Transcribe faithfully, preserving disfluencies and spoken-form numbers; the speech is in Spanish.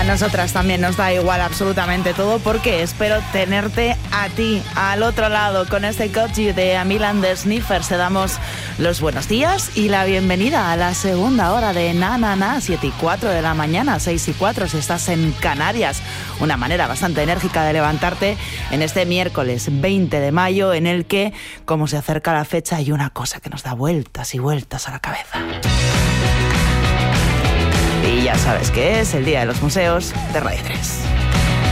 nosotras también nos da igual absolutamente todo, porque espero tenerte a ti al otro lado con este Got You de A Mil and the Sniffers. Te damos los buenos días y la bienvenida a la segunda hora de Na Na Na, siete y cuatro de la mañana, seis y cuatro si estás en Canarias. Una manera bastante enérgica de levantarte en este miércoles veinte de mayo, en el que, como se acerca la fecha, hay una cosa que nos da vueltas y vueltas a la cabeza. Y ya sabes que es el Día de los Museos de Radio tres.